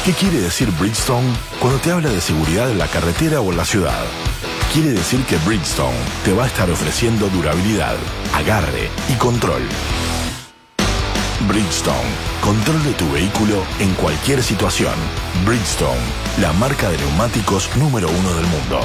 ¿Qué quiere decir Bridgestone cuando te habla de seguridad en la carretera o en la ciudad? Quiere decir que Bridgestone te va a estar ofreciendo durabilidad, agarre y control. Bridgestone, control de tu vehículo en cualquier situación. Bridgestone, la marca de neumáticos número 1 del mundo.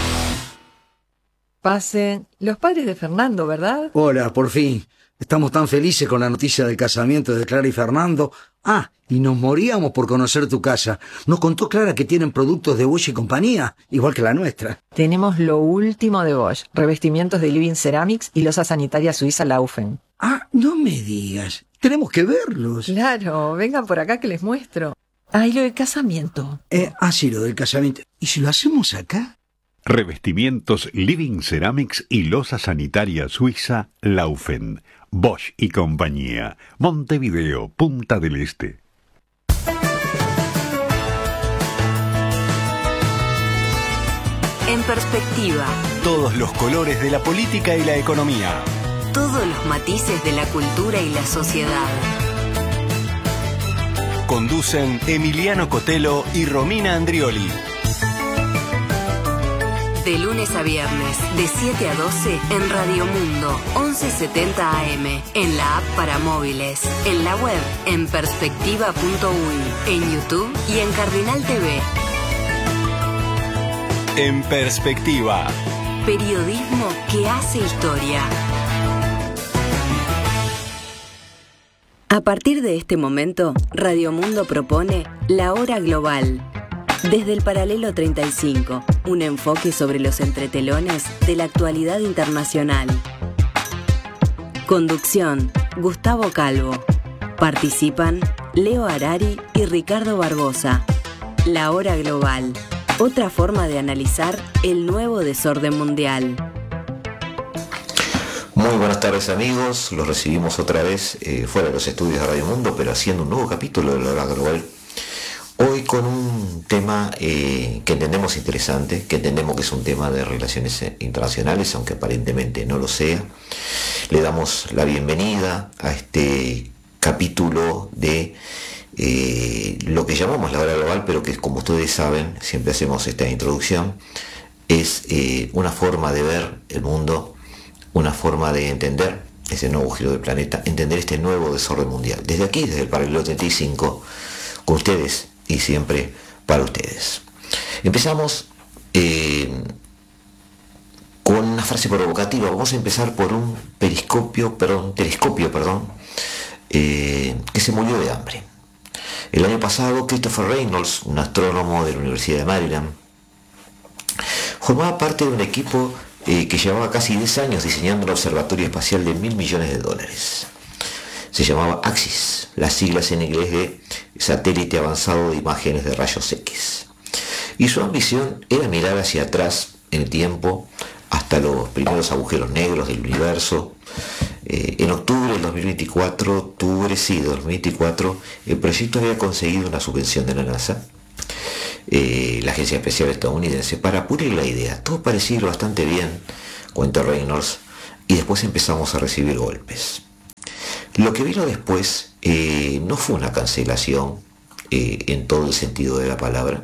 Pasen. Los padres de Fernando, ¿verdad? Hola, por fin. Estamos tan felices con la noticia del casamiento de Clara y Fernando. Y nos moríamos por conocer tu casa. Nos contó Clara que tienen productos de Bosch y compañía, igual que la nuestra. Tenemos lo último de Bosch, revestimientos de Living Ceramics y losa sanitaria suiza Laufen. No me digas. Tenemos que verlos. Claro, vengan por acá que les muestro. Y lo del casamiento. Sí, lo del casamiento. ¿Y si lo hacemos acá? Revestimientos Living Ceramics y losa sanitaria suiza Laufen. Bosch y compañía. Montevideo, Punta del Este. En perspectiva. Todos los colores de la política y la economía. Todos los matices de la cultura y la sociedad. Conducen Emiliano Cotelo y Romina Andrioli. De lunes a viernes, de 7 a 12, en Radio Mundo, 1170 AM, en la app para móviles, en la web, en perspectiva.uy, en YouTube y en Cardinal TV. En perspectiva. Periodismo que hace historia. A partir de este momento, Radio Mundo propone La Hora Global. Desde el Paralelo 35, un enfoque sobre los entretelones de la actualidad internacional. Conducción, Gustavo Calvo. Participan Leo Harari y Ricardo Barbosa. La Hora Global, otra forma de analizar el nuevo desorden mundial. Muy buenas tardes amigos, los recibimos otra vez fuera de los estudios de Radio Mundo, pero haciendo un nuevo capítulo de La Hora Global. Hoy con un tema que entendemos interesante, que entendemos que es un tema de relaciones internacionales, aunque aparentemente no lo sea. Le damos la bienvenida a este capítulo de lo que llamamos La Hora Global, pero que, como ustedes saben, siempre hacemos esta introducción, es una forma de ver el mundo, una forma de entender ese nuevo giro del planeta, entender este nuevo desorden mundial. Desde aquí, desde el Paralelo 35, con ustedes y siempre para ustedes. Empezamos con una frase provocativa. Vamos a empezar por un telescopio, que se murió de hambre. El año pasado, Christopher Reynolds, un astrónomo de la Universidad de Maryland, formaba parte de un equipo que llevaba casi 10 años diseñando un observatorio espacial de $1.000 millones. Se llamaba AXIS, las siglas en inglés de Satélite Avanzado de Imágenes de Rayos X. Y su ambición era mirar hacia atrás en el tiempo, hasta los primeros agujeros negros del universo. En octubre del 2024, el proyecto había conseguido una subvención de la NASA, la Agencia Espacial Estadounidense, para pulir la idea. Todo parecía ir bastante bien, cuenta Reynolds, y después empezamos a recibir golpes. Lo que vino después no fue una cancelación en todo el sentido de la palabra,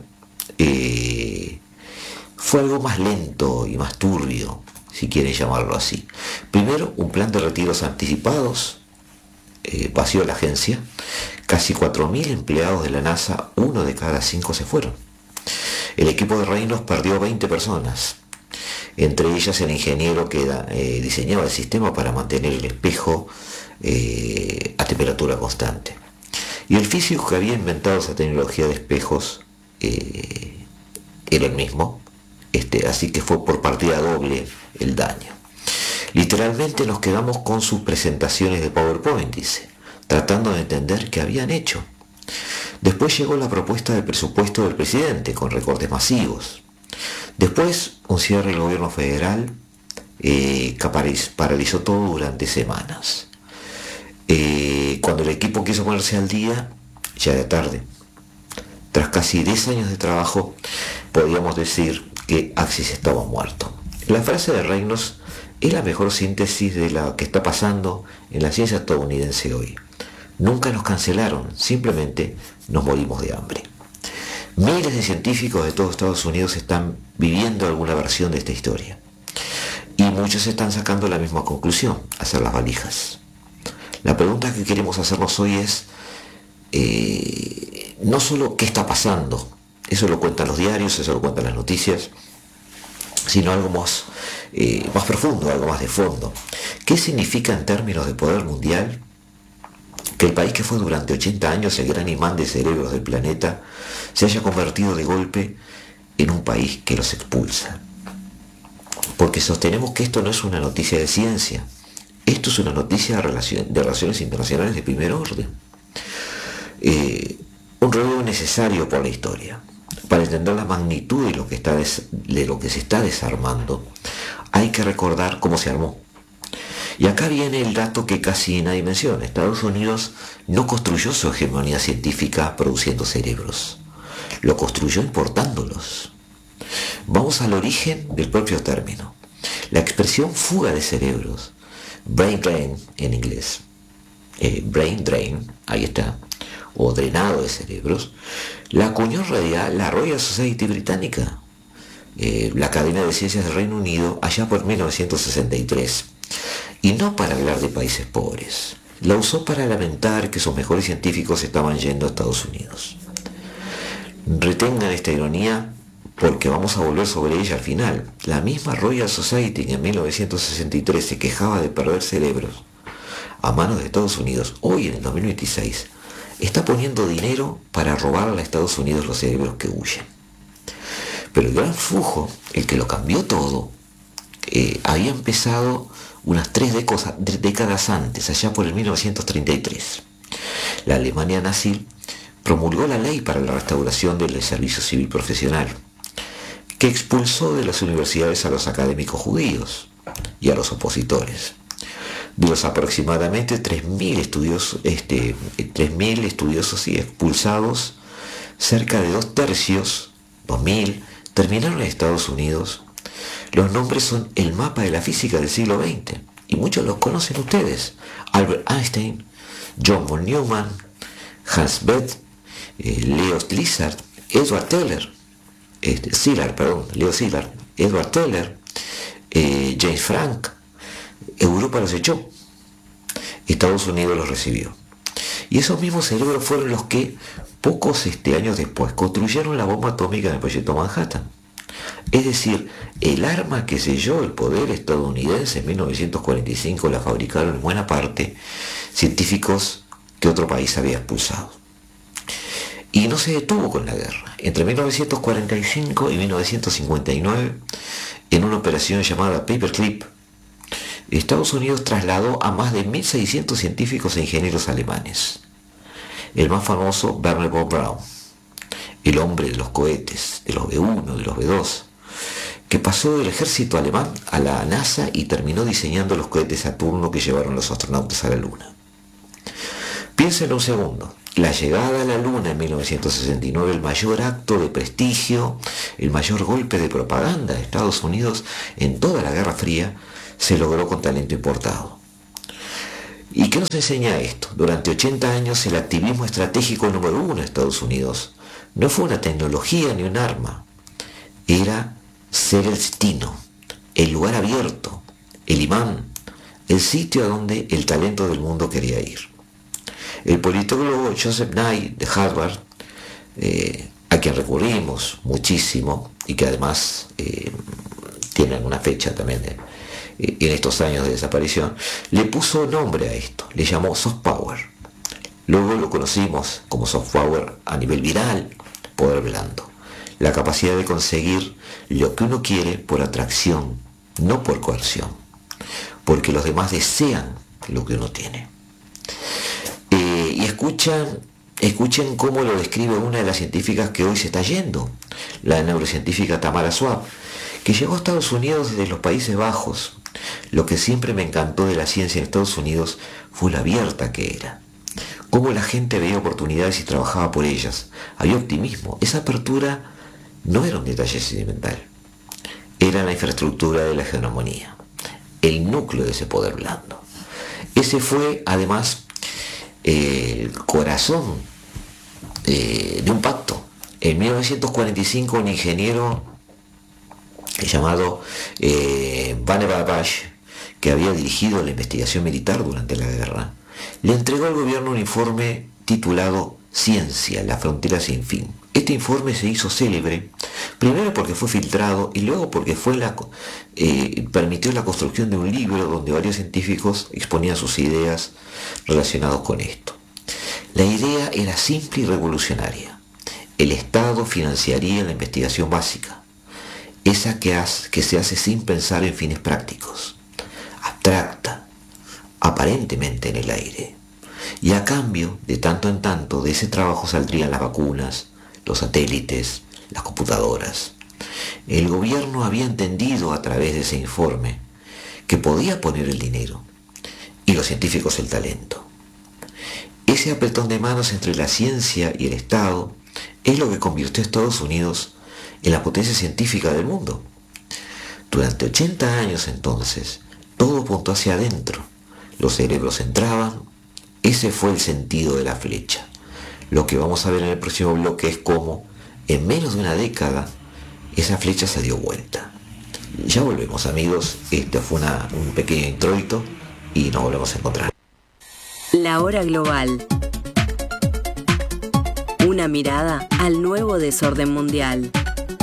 fue algo más lento y más turbio, si quieren llamarlo así. Primero, un plan de retiros anticipados vació la agencia, casi 4.000 empleados de la NASA, 1 de cada 5 se fueron. El equipo de Reynolds perdió 20 personas, entre ellas el ingeniero que diseñaba el sistema para mantener el espejo a temperatura constante. Y el físico que había inventado esa tecnología de espejos era el mismo, así que fue por partida doble el daño. Literalmente nos quedamos con sus presentaciones de PowerPoint, dice, tratando de entender qué habían hecho. Después llegó la propuesta del presupuesto del presidente, con recortes masivos. Después, un cierre del gobierno federal que paralizó todo durante semanas. Cuando el equipo quiso ponerse al día, ya era tarde. Tras casi 10 años de trabajo, podíamos decir que Axis estaba muerto. La frase de Reynolds es la mejor síntesis de lo que está pasando en la ciencia estadounidense hoy. Nunca nos cancelaron, simplemente nos morimos de hambre. Miles de científicos de todo Estados Unidos están viviendo alguna versión de esta historia. Y muchos están sacando la misma conclusión, hacer las valijas. La pregunta que queremos hacernos hoy es, no solo qué está pasando, eso lo cuentan los diarios, eso lo cuentan las noticias, sino algo más profundo, algo más de fondo. ¿Qué significa en términos de poder mundial que el país que fue durante 80 años el gran imán de cerebros del planeta se haya convertido de golpe en un país que los expulsa? Porque sostenemos que esto no es una noticia de ciencia, esto es una noticia de relaciones internacionales de primer orden. Un relevo necesario por la historia. Para entender la magnitud de lo que se está desarmando, hay que recordar cómo se armó. Y acá viene el dato que casi nadie menciona. Estados Unidos no construyó su hegemonía científica produciendo cerebros, lo construyó importándolos. Vamos al origen del propio término. La expresión fuga de cerebros, brain drain en inglés, brain drain, ahí está, o drenado de cerebros, la acuñó en realidad la Royal Society británica, la Academia de Ciencias del Reino Unido, allá por 1963. Y no para hablar de países pobres, la usó para lamentar que sus mejores científicos estaban yendo a Estados Unidos. Retengan esta ironía porque vamos a volver sobre ella al final. La misma Royal Society que en 1963 se quejaba de perder cerebros a manos de Estados Unidos, hoy en el 2026 está poniendo dinero para robarle a Estados Unidos los cerebros que huyen. Pero el gran flujo, el que lo cambió todo, había empezado unas 3 décadas antes, allá por el 1933. La Alemania nazi promulgó la ley para la restauración del servicio civil profesional, que expulsó de las universidades a los académicos judíos y a los opositores. De los aproximadamente 3.000 estudiosos expulsados, cerca de 2/3, 2.000, terminaron en Estados Unidos. Los nombres son el mapa de la física del siglo XX, y muchos los conocen ustedes: Albert Einstein, John von Neumann, Hans Bethe, Leo Szilard, Edward Teller, Edward Teller, James Franck. Europa los echó, Estados Unidos los recibió. Y esos mismos cerebros fueron los que, pocos años después, construyeron la bomba atómica en el proyecto Manhattan. Es decir, el arma que selló el poder estadounidense en 1945 la fabricaron en buena parte científicos que otro país había expulsado. Y no se detuvo con la guerra. Entre 1945 y 1959, en una operación llamada Paperclip, Estados Unidos trasladó a más de 1.600 científicos e ingenieros alemanes. El más famoso, Wernher von Braun, el hombre de los cohetes, de los B-1, de los B-2, que pasó del ejército alemán a la NASA y terminó diseñando los cohetes Saturno que llevaron los astronautas a la Luna. Piénsenlo un segundo. La llegada a la Luna en 1969, el mayor acto de prestigio, el mayor golpe de propaganda de Estados Unidos en toda la Guerra Fría, se logró con talento importado. ¿Y qué nos enseña esto? Durante 80 años el activismo estratégico número 1 de Estados Unidos no fue una tecnología ni un arma, era ser el destino, el lugar abierto, el imán, el sitio a donde el talento del mundo quería ir. El politólogo Joseph Nye de Harvard, a quien recurrimos muchísimo y que además tiene una fecha también en estos años de desaparición, le puso nombre a esto, le llamó soft power. Luego lo conocimos como soft power a nivel viral, poder blando, la capacidad de conseguir lo que uno quiere por atracción, no por coerción, porque los demás desean lo que uno tiene. Y escuchen cómo lo describe una de las científicas que hoy se está yendo, la neurocientífica Tamara Schwab, que llegó a Estados Unidos desde los Países Bajos. Lo que siempre me encantó de la ciencia en Estados Unidos fue lo abierta que era, cómo la gente veía oportunidades y trabajaba por ellas, había optimismo. Esa apertura no era un detalle sentimental, era la infraestructura de la hegemonía, el núcleo de ese poder blando. Ese fue además el corazón de un pacto. En 1945 un ingeniero llamado Vannevar Bush, que había dirigido la investigación militar durante la guerra, le entregó al gobierno un informe titulado Ciencia, la frontera sin fin. Este informe se hizo célebre, primero porque fue filtrado y luego porque permitió la construcción de un libro donde varios científicos exponían sus ideas relacionadas con esto. La idea era simple y revolucionaria. El Estado financiaría la investigación básica, esa que se hace sin pensar en fines prácticos, abstracta, aparentemente en el aire. Y a cambio, de tanto en tanto, de ese trabajo saldrían las vacunas, los satélites, las computadoras. El gobierno había entendido a través de ese informe que podía poner el dinero y los científicos el talento. Ese apretón de manos entre la ciencia y el Estado es lo que convirtió a Estados Unidos en la potencia científica del mundo. Durante 80 años entonces, todo apuntó hacia adentro. Los cerebros entraban. Ese fue el sentido de la flecha. Lo que vamos a ver en el próximo bloque es cómo, en menos de una década, esa flecha se dio vuelta. Ya volvemos, amigos. Este fue un pequeño introito y nos volvemos a encontrar. La hora global. Una mirada al nuevo desorden mundial.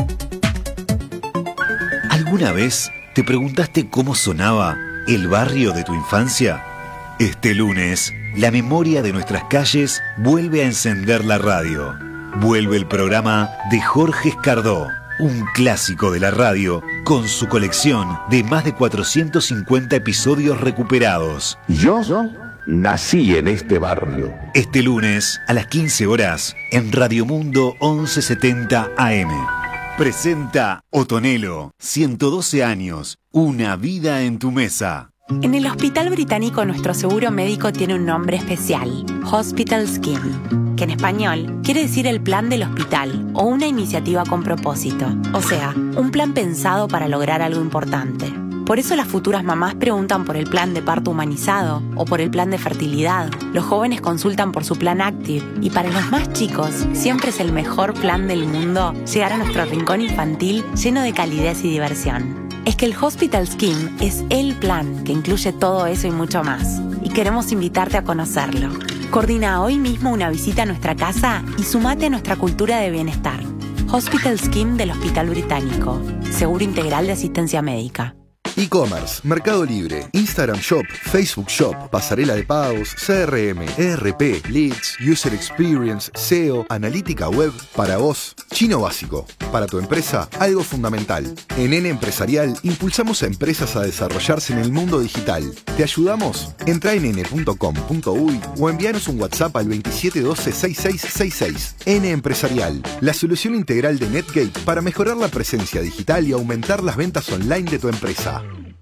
¿Alguna vez te preguntaste cómo sonaba el barrio de tu infancia? Este lunes, la memoria de nuestras calles vuelve a encender la radio. Vuelve el programa de Jorge Escardó, un clásico de la radio, con su colección de más de 450 episodios recuperados. Yo nací en este barrio. Este lunes, a las 15 horas, en Radio Mundo 1170 AM. Presenta Otonelo, 112 años, una vida en tu mesa. En el Hospital Británico nuestro seguro médico tiene un nombre especial, Hospital Scheme, que en español quiere decir el plan del hospital o una iniciativa con propósito, o sea, un plan pensado para lograr algo importante. Por eso las futuras mamás preguntan por el plan de parto humanizado o por el plan de fertilidad. Los jóvenes consultan por su plan Active y para los más chicos siempre es el mejor plan del mundo llegar a nuestro rincón infantil lleno de calidez y diversión. Es que el Hospital Scheme es el plan que incluye todo eso y mucho más. Y queremos invitarte a conocerlo. Coordina hoy mismo una visita a nuestra casa y sumate a nuestra cultura de bienestar. Hospital Scheme del Hospital Británico. Seguro integral de asistencia médica. E-commerce, Mercado Libre, Instagram Shop, Facebook Shop, pasarela de pagos, CRM, ERP, Leads, User Experience, SEO, analítica web, para vos, chino básico. Para tu empresa, algo fundamental. En N Empresarial impulsamos a empresas a desarrollarse en el mundo digital. ¿Te ayudamos? Entra en n.com.uy o envíanos un WhatsApp al 2712-6666. N Empresarial, la solución integral de NetGate para mejorar la presencia digital y aumentar las ventas online de tu empresa.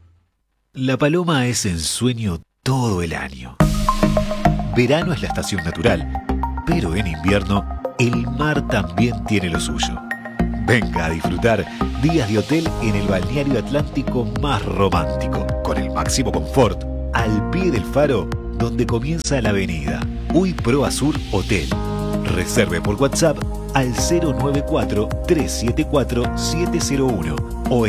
La paloma es ensueño todo el año. Verano es la estación natural, pero en invierno el mar también tiene lo suyo. Venga a disfrutar días de hotel en el balneario atlántico más romántico, con el máximo confort, al pie del faro donde comienza la avenida. Uy Pro Azur Hotel. Reserve por WhatsApp al 094-374-701 o en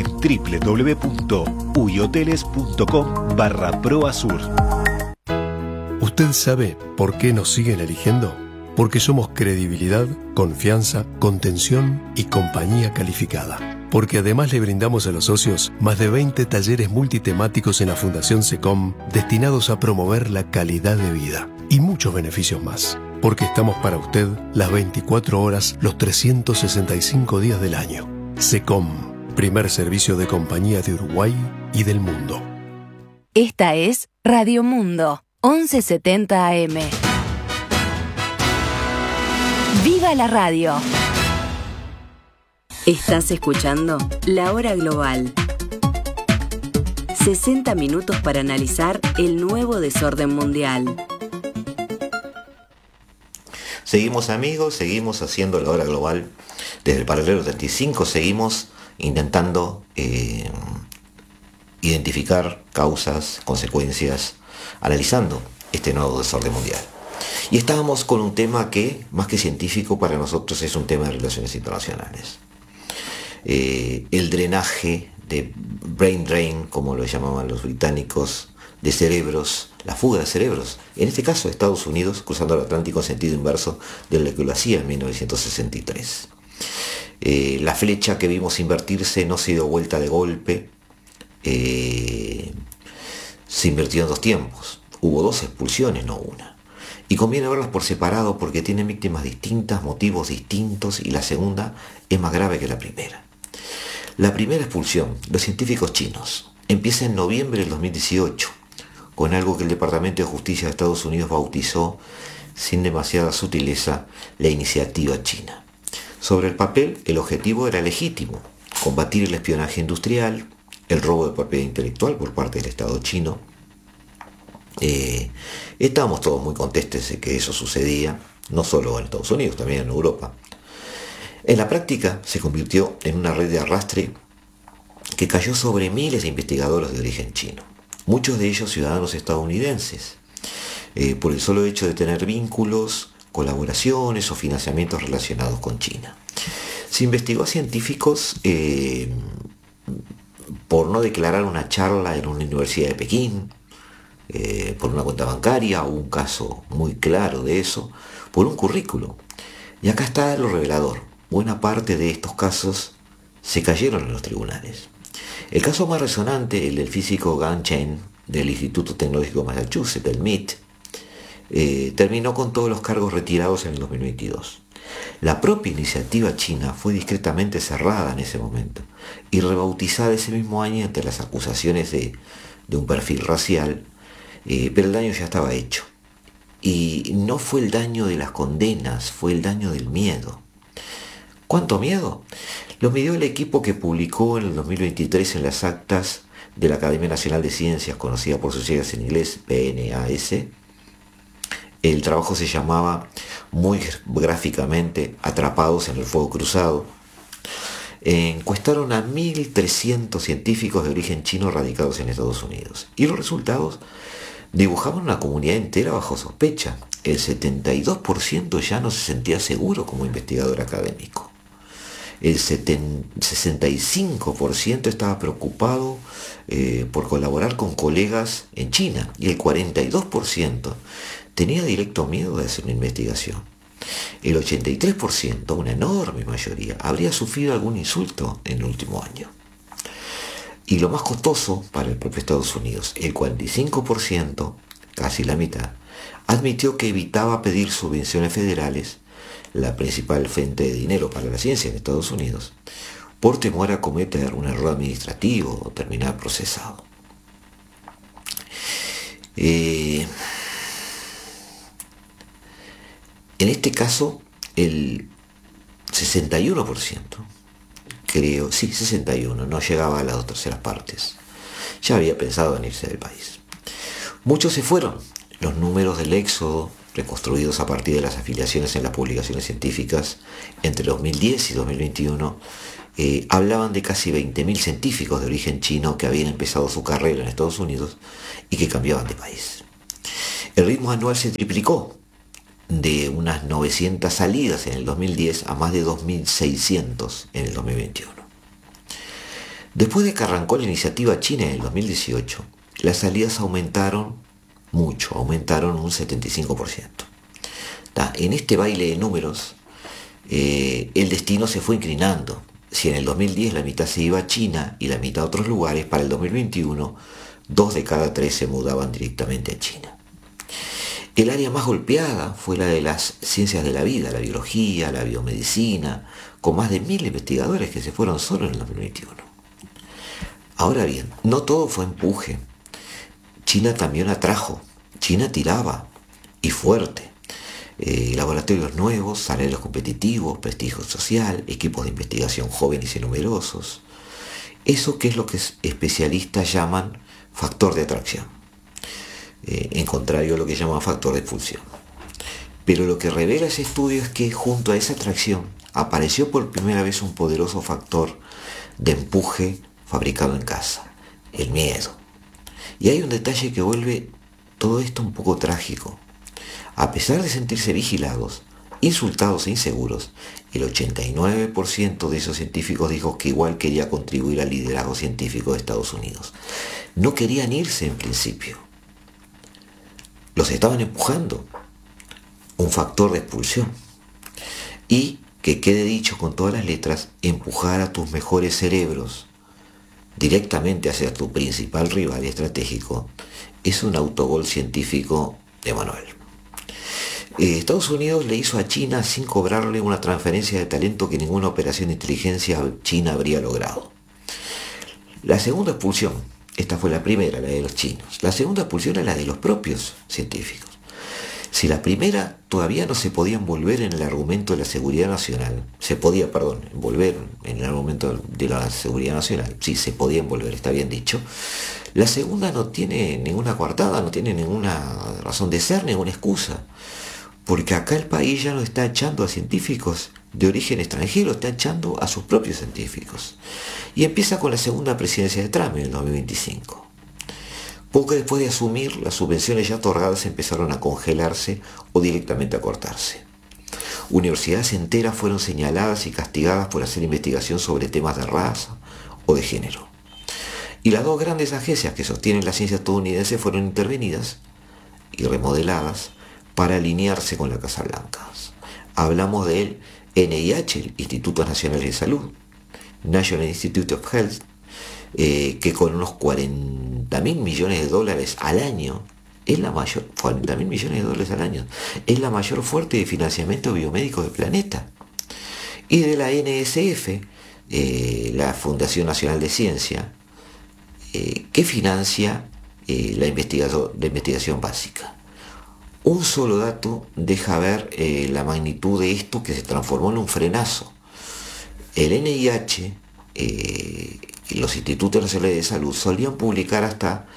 www.uyhoteles.com/proazur. ¿Usted sabe por qué nos siguen eligiendo? Porque somos credibilidad, confianza, contención y compañía calificada. Porque además le brindamos a los socios más de 20 talleres multitemáticos en la Fundación SECOM destinados a promover la calidad de vida y muchos beneficios más. Porque estamos para usted las 24 horas, los 365 días del año. SECOM, primer servicio de compañía de Uruguay y del mundo. Esta es Radio Mundo 1170 AM. ¡Viva la radio! Estás escuchando La Hora Global. 60 minutos para analizar el nuevo desorden mundial. Seguimos, amigos, seguimos haciendo La Hora Global desde el paralelo 35, seguimos intentando identificar causas, consecuencias, analizando este nuevo desorden mundial. Y estábamos con un tema que, más que científico, para nosotros es un tema de relaciones internacionales. El drenaje de brain drain, como lo llamaban los británicos, de cerebros, la fuga de cerebros, en este caso Estados Unidos, cruzando el Atlántico en sentido inverso de lo que lo hacía en 1963. La flecha que vimos invertirse no se dio vuelta de golpe, se invirtió en 2 tiempos. Hubo 2 expulsiones, no una. Y conviene verlas por separado porque tienen víctimas distintas, motivos distintos, y la segunda es más grave que la primera. La primera expulsión, los científicos chinos, empieza en noviembre del 2018, con algo que el Departamento de Justicia de Estados Unidos bautizó, sin demasiada sutileza, la iniciativa china. Sobre el papel, el objetivo era legítimo: combatir el espionaje industrial, el robo de propiedad intelectual por parte del Estado chino. Estábamos todos muy contentos de que eso sucedía, no solo en Estados Unidos, también en Europa. En la práctica se convirtió en una red de arrastre que cayó sobre miles de investigadores de origen chino, muchos de ellos ciudadanos estadounidenses, por el solo hecho de tener vínculos, colaboraciones o financiamientos relacionados con China. Se investigó a científicos por no declarar una charla en una universidad de Pekín, por una cuenta bancaria, o un caso muy claro de eso, por un currículo. Y acá está lo revelador: buena parte de estos casos se cayeron en los tribunales. El caso más resonante, el del físico Gang Chen, del Instituto Tecnológico de Massachusetts, del MIT, terminó con todos los cargos retirados en el 2022. La propia iniciativa china fue discretamente cerrada en ese momento y rebautizada ese mismo año ante las acusaciones de un perfil racial, pero el daño ya estaba hecho. Y no fue el daño de las condenas, fue el daño del miedo. ¿Cuánto miedo? Lo midió el equipo que publicó en el 2023 en las actas de la Academia Nacional de Ciencias, conocida por sus siglas en inglés, PNAS. El trabajo se llamaba muy gráficamente Atrapados en el Fuego Cruzado. Encuestaron a 1.300 científicos de origen chino radicados en Estados Unidos. Y los resultados dibujaban una comunidad entera bajo sospecha. El 72% ya no se sentía seguro como investigador académico. El 65% estaba preocupado por colaborar con colegas en China. Y el 42% tenía directo miedo de hacer una investigación. El 83%, una enorme mayoría, habría sufrido algún insulto en el último año. Y lo más costoso para el propio Estados Unidos, el 45%, casi la mitad, admitió que evitaba pedir subvenciones federales, la principal fuente de dinero para la ciencia en Estados Unidos, por temor a cometer un error administrativo o terminar procesado. En este caso, el 61%, creo, sí, 61, no llegaba a las 2/3 partes, ya había pensado en irse del país. Muchos se fueron. Los números del éxodo, reconstruidos a partir de las afiliaciones en las publicaciones científicas entre 2010 y 2021, hablaban de casi 20.000 científicos de origen chino que habían empezado su carrera en Estados Unidos y que cambiaban de país. El ritmo anual se triplicó, de unas 900 salidas en el 2010 a más de 2.600 en el 2021. Después de que arrancó la iniciativa china en el 2018, las salidas aumentaron mucho, aumentaron un 75%. En este baile de números, el destino se fue inclinando. Si en el 2010 la mitad se iba a China y la mitad a otros lugares, para el 2021 2 de cada 3 se mudaban directamente a China. El área más golpeada fue la de las ciencias de la vida, la biología, la biomedicina, con más de 1.000 investigadores que se fueron solo en el 2021. Ahora bien, no todo fue empuje. China también atrajo, China tiraba, y fuerte. Laboratorios nuevos, salarios competitivos, prestigio social, equipos de investigación jóvenes y numerosos. Eso que es lo que especialistas llaman factor de atracción, en contrario a lo que llaman factor de expulsión. Pero lo que revela ese estudio es que junto a esa atracción apareció por primera vez un poderoso factor de empuje fabricado en casa, el miedo. Y hay un detalle que vuelve todo esto un poco trágico. A pesar de sentirse vigilados, insultados e inseguros, el 89% de esos científicos dijo que igual quería contribuir al liderazgo científico de Estados Unidos. No querían irse en principio. Los estaban empujando. Un factor de expulsión. Y, que quede dicho con todas las letras, empujar a tus mejores cerebros directamente hacia tu principal rival estratégico es un autogol científico de manual. Estados Unidos le hizo a China sin cobrarle una transferencia de talento que ninguna operación de inteligencia china habría logrado. La segunda expulsión, esta fue la primera, la de los chinos. La segunda expulsión era la de los propios científicos. Si la primera todavía no se podía envolver en el argumento de la seguridad nacional, envolver en el argumento de la seguridad nacional, sí, se podía envolver, está bien dicho. La segunda no tiene ninguna coartada, no tiene ninguna razón de ser, ninguna excusa. Porque acá el país ya no está echando a científicos de origen extranjero, está echando a sus propios científicos. Y empieza con la segunda presidencia de Trump en el 2025. Poco después de asumir, las subvenciones ya otorgadas empezaron a congelarse o directamente a cortarse. Universidades enteras fueron señaladas y castigadas por hacer investigación sobre temas de raza o de género. Y las dos grandes agencias que sostienen la ciencia estadounidense fueron intervenidas y remodeladas para alinearse con la Casa Blanca. Hablamos del NIH, el Instituto Nacional de Salud, National Institute of Health, que con unos 40.000 millones de dólares al año, es la mayor, 40.000 millones de dólares al año, es la mayor fuente de financiamiento biomédico del planeta. Y de la NSF, la Fundación Nacional de Ciencia, que financia la investigación básica. Un solo dato deja ver la magnitud de esto que se transformó en un frenazo. El NIH y los institutos nacionales de salud solían publicar hasta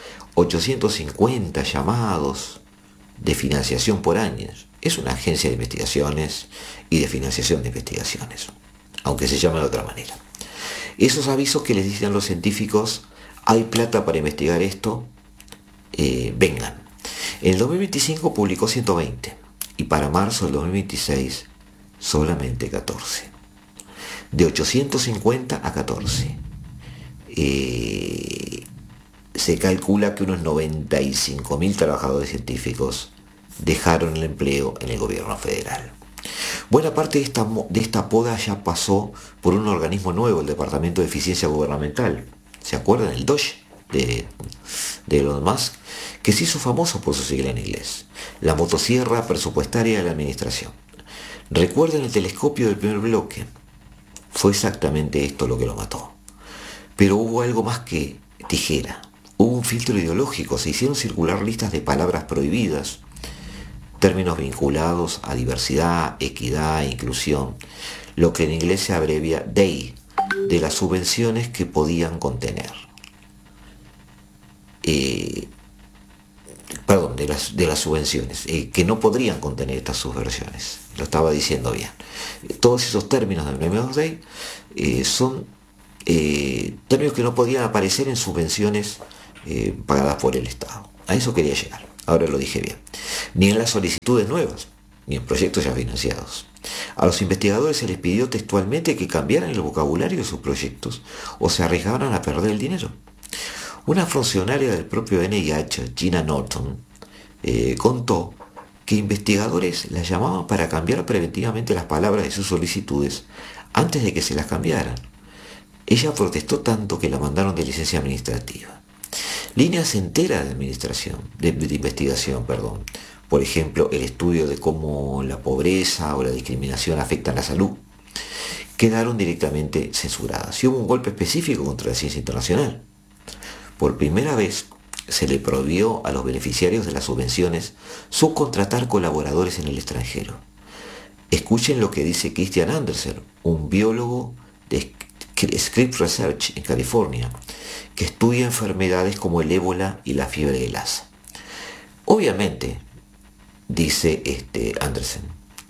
850 llamados de financiación por año. Es una agencia de investigaciones y de financiación de investigaciones, aunque se llame de otra manera. Esos avisos que les dicen a los científicos, hay plata para investigar esto, vengan. En el 2025 publicó 120 y para marzo del 2026 solamente 14. De 850 a 14. Se calcula que unos 95.000 trabajadores científicos dejaron el empleo en el gobierno federal. Buena parte de esta poda ya pasó por un organismo nuevo, el Departamento de Eficiencia Gubernamental. ¿Se acuerdan? El DOGE de Elon Musk, que se hizo famoso por su sigla en inglés. La motosierra presupuestaria de la administración. Recuerden el telescopio del primer bloque. Fue exactamente esto lo que lo mató. Pero hubo algo más que tijera. Hubo un filtro ideológico. Se hicieron circular listas de palabras prohibidas, términos vinculados a diversidad, equidad e inclusión, lo que en inglés se abrevia DEI, de las subvenciones que podían contener. De las subvenciones, que no podrían contener estas subversiones. Lo estaba diciendo bien. Todos esos términos del M2D son términos que no podían aparecer en subvenciones pagadas por el Estado. A eso quería llegar. Ahora lo dije bien. Ni en las solicitudes nuevas, ni en proyectos ya financiados. A los investigadores se les pidió textualmente que cambiaran el vocabulario de sus proyectos o se arriesgaran a perder el dinero. Una funcionaria del propio NIH, Gina Norton, contó que investigadores la llamaban para cambiar preventivamente las palabras de sus solicitudes antes de que se las cambiaran. Ella protestó tanto que la mandaron de licencia administrativa. Líneas enteras de investigación, por ejemplo, el estudio de cómo la pobreza o la discriminación afectan la salud, quedaron directamente censuradas. Y hubo un golpe específico contra la ciencia internacional. Por primera vez se le prohibió a los beneficiarios de las subvenciones subcontratar colaboradores en el extranjero. Escuchen lo que dice Christian Andersen, un biólogo de Scripps Research en California, que estudia enfermedades como el ébola y la fiebre de Lassa. Obviamente, dice Andersen,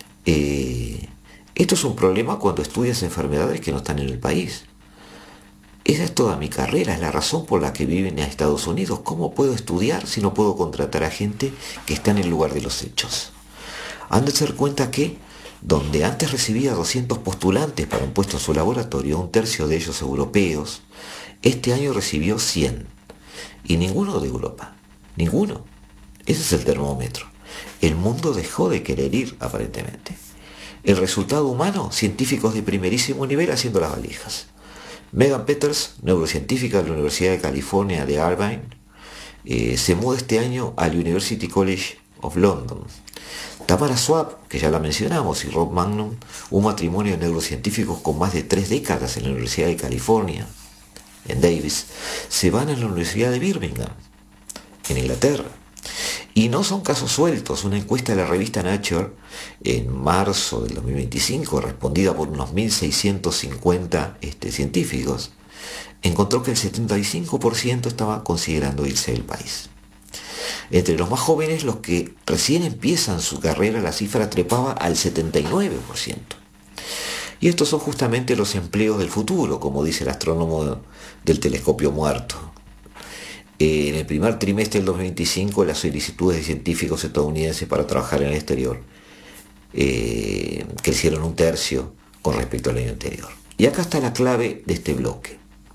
esto es un problema cuando estudias enfermedades que no están en el país. Esa es toda mi carrera, es la razón por la que viven a Estados Unidos. ¿Cómo puedo estudiar si no puedo contratar a gente que está en el lugar de los hechos? Anderson cuenta que, donde antes recibía 200 postulantes para un puesto en su laboratorio, un tercio de ellos europeos, este año recibió 100. Y ninguno de Europa. Ninguno. Ese es el termómetro. El mundo dejó de querer ir, aparentemente. El resultado humano, científicos de primerísimo nivel haciendo las valijas. Megan Peters, neurocientífica de la Universidad de California de Irvine, se muda este año al University College of London. Tamara Swab, que ya la mencionamos, y Rob Magnum, un matrimonio de neurocientíficos con más de 3 décadas en la Universidad de California, en Davis, se van a la Universidad de Birmingham, en Inglaterra. Y no son casos sueltos. Una encuesta de la revista Nature en marzo del 2025, respondida por unos 1.650 científicos, encontró que el 75% estaba considerando irse del país. Entre los más jóvenes, los que recién empiezan su carrera, la cifra trepaba al 79%. Y estos son justamente los empleos del futuro, como dice el astrónomo del telescopio muerto. En el primer trimestre del 2025, las solicitudes de científicos estadounidenses para trabajar en el exterior crecieron 1/3 con respecto al año anterior. Y acá está la clave de este bloque.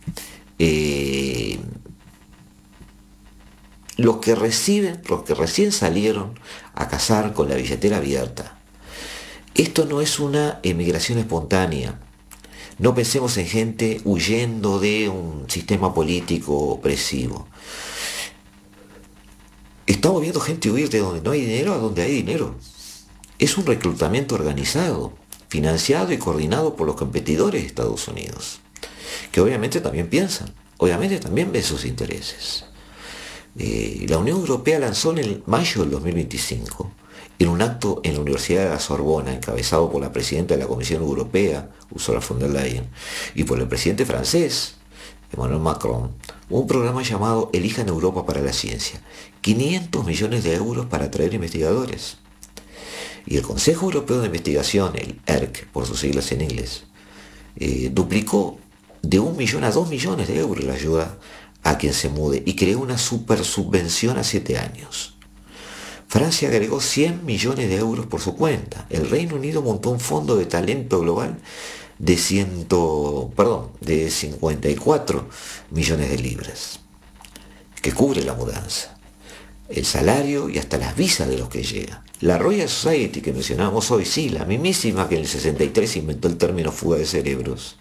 Los que recién salieron a cazar con la billetera abierta. Esto no es una emigración espontánea. No pensemos en gente huyendo de un sistema político opresivo. Estamos viendo gente huir de donde no hay dinero a donde hay dinero. Es un reclutamiento organizado, financiado y coordinado por los competidores de Estados Unidos, que obviamente también piensan, obviamente también ven sus intereses. La Unión Europea lanzó en el mayo del 2025, en un acto en la Universidad de la Sorbona, encabezado por la presidenta de la Comisión Europea, Ursula von der Leyen, y por el presidente francés, Emmanuel Macron, un programa llamado Elijan Europa para la Ciencia, 500 millones de euros para atraer investigadores. Y el Consejo Europeo de Investigación, el ERC, por sus siglas en inglés, duplicó de 1 millón a 2 millones de euros la ayuda a quien se mude y creó una super subvención a 7 años. Francia agregó 100 millones de euros por su cuenta. El Reino Unido montó un fondo de talento global de 54 millones de libras, que cubre la mudanza, el salario y hasta las visas de los que llegan. La Royal Society que mencionábamos hoy, sí, la mismísima que en el 63 inventó el término fuga de cerebros,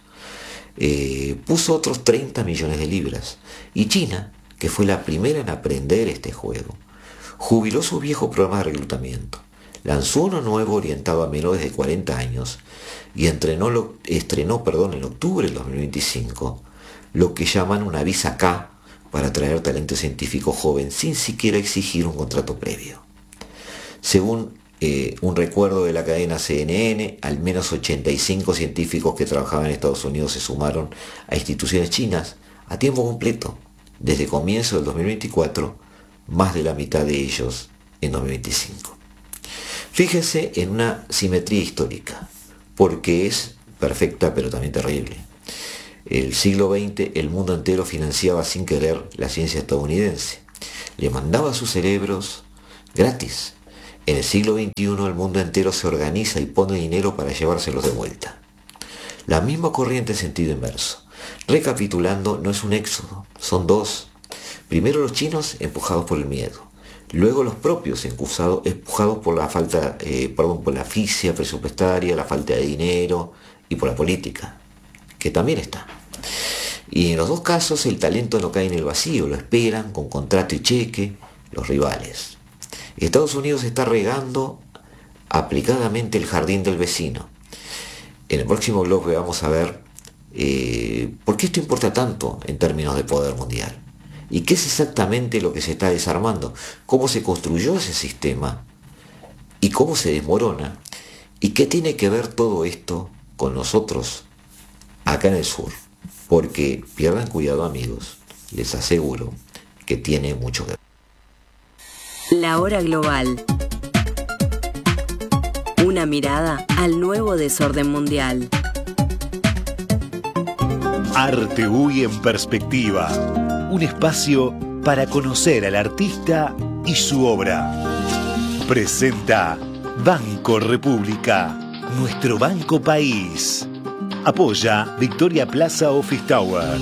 puso otros 30 millones de libras. Y China, que fue la primera en aprender este juego, jubiló su viejo programa de reclutamiento, lanzó uno nuevo orientado a menores de 40 años y estrenó en octubre del 2025 lo que llaman una visa K para atraer talento científico joven sin siquiera exigir un contrato previo. Según un recuerdo de la cadena CNN, al menos 85 científicos que trabajaban en Estados Unidos se sumaron a instituciones chinas a tiempo completo desde comienzo del 2024, más de la mitad de ellos en 2025. Fíjense en una simetría histórica, porque es perfecta pero también terrible. El siglo XX, el mundo entero financiaba sin querer la ciencia estadounidense. Le mandaba sus cerebros gratis. En el siglo XXI, el mundo entero se organiza y pone dinero para llevárselos de vuelta. La misma corriente en sentido inverso. Recapitulando, no es un éxodo, son dos. Primero los chinos empujados por el miedo. Luego los propios empujados por la por la asfixia presupuestaria, la falta de dinero y por la política, que también está. Y en los dos casos el talento no cae en el vacío, lo esperan con contrato y cheque los rivales. Estados Unidos está regando aplicadamente el jardín del vecino. En el próximo bloque vamos a ver por qué esto importa tanto en términos de poder mundial. ¿Y qué es exactamente lo que se está desarmando? ¿Cómo se construyó ese sistema? ¿Y cómo se desmorona? ¿Y qué tiene que ver todo esto con nosotros acá en el sur? Porque pierdan cuidado, amigos, les aseguro que tiene mucho que ver. La hora global. Una mirada al nuevo desorden mundial. Arte UI en perspectiva. Un espacio para conocer al artista y su obra. Presenta Banco República, nuestro banco país. Apoya Victoria Plaza Office Tower.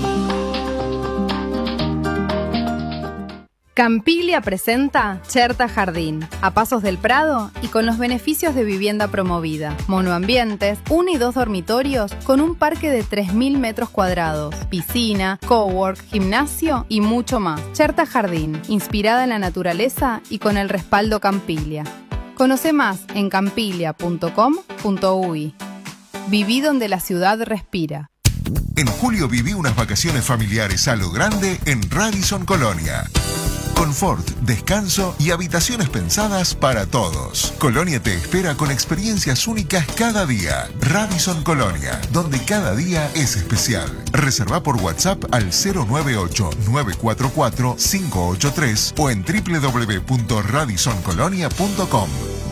Campiglia presenta Cherta Jardín, a pasos del Prado y con los beneficios de vivienda promovida. Monoambientes, 1 y 2 dormitorios con un parque de 3.000 metros cuadrados, piscina, cowork, gimnasio y mucho más. Cherta Jardín, inspirada en la naturaleza y con el respaldo Campiglia. Conoce más en campiglia.com.uy. Viví donde la ciudad respira. En julio viví unas vacaciones familiares a lo grande en Radisson Colonia. Confort, descanso y habitaciones pensadas para todos. Colonia te espera con experiencias únicas cada día. Radisson Colonia, donde cada día es especial. Reserva por WhatsApp al 098-944-583 o en www.radissoncolonia.com.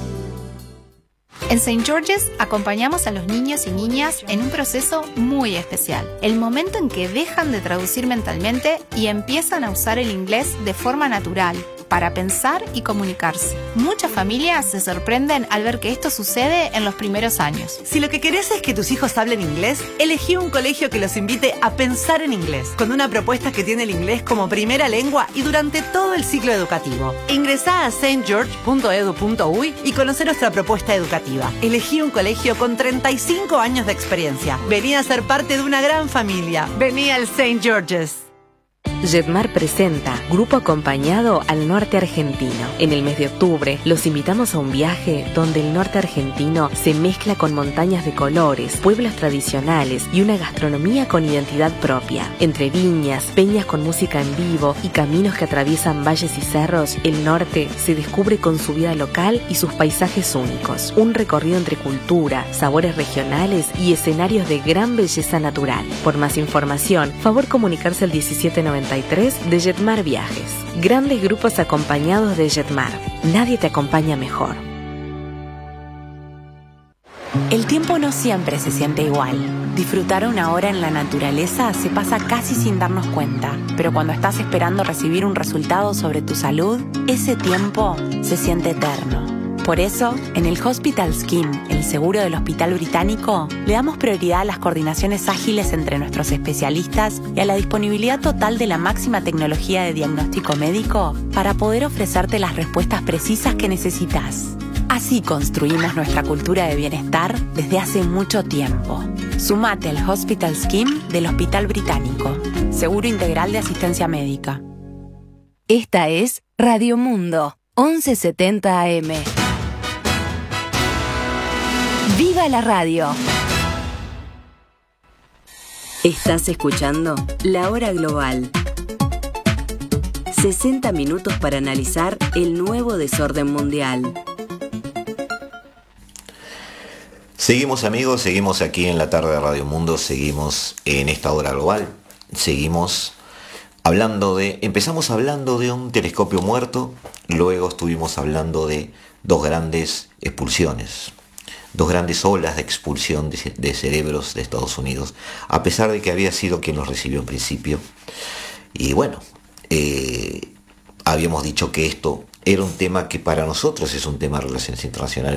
En St. George's acompañamos a los niños y niñas en un proceso muy especial. El momento en que dejan de traducir mentalmente y empiezan a usar el inglés de forma natural, para pensar y comunicarse. Muchas familias se sorprenden al ver que esto sucede en los primeros años. Si lo que querés es que tus hijos hablen inglés, elegí un colegio que los invite a pensar en inglés, con una propuesta que tiene el inglés como primera lengua y durante todo el ciclo educativo. Ingresá a stgeorge.edu.uy y conoce nuestra propuesta educativa. Elegí un colegio con 35 años de experiencia. Vení a ser parte de una gran familia. Vení al St. George's. Jetmar presenta Grupo Acompañado al Norte Argentino. En el mes de octubre los invitamos a un viaje donde el norte argentino se mezcla con montañas de colores, pueblos tradicionales y una gastronomía con identidad propia. Entre viñas, peñas con música en vivo y caminos que atraviesan valles y cerros, el norte se descubre con su vida local y sus paisajes únicos. Un recorrido entre cultura, sabores regionales y escenarios de gran belleza natural. Por más información, favor comunicarse al 1793 de Jetmar Viajes. Grandes grupos acompañados de Jetmar. Nadie te acompaña mejor. El tiempo no siempre se siente igual. Disfrutar una hora en la naturaleza se pasa casi sin darnos cuenta, pero cuando estás esperando recibir un resultado sobre tu salud, ese tiempo se siente eterno. Por eso, en el Hospital Scheme, el seguro del Hospital Británico, le damos prioridad a las coordinaciones ágiles entre nuestros especialistas y a la disponibilidad total de la máxima tecnología de diagnóstico médico para poder ofrecerte las respuestas precisas que necesitas. Así construimos nuestra cultura de bienestar desde hace mucho tiempo. Sumate al Hospital Scheme del Hospital Británico, seguro integral de asistencia médica. Esta es Radio Mundo, 1170 AM. ¡Viva la radio! Estás escuchando La Hora Global. 60 minutos para analizar el nuevo desorden mundial. Seguimos, amigos, seguimos aquí en la tarde de Radio Mundo, seguimos en esta Hora Global, seguimos empezamos hablando de un telescopio muerto, luego estuvimos hablando de dos grandes expulsiones. Dos grandes olas de expulsión de cerebros de Estados Unidos, a pesar de que había sido quien los recibió en principio. Y bueno, habíamos dicho que esto era un tema que para nosotros es un tema de relaciones internacionales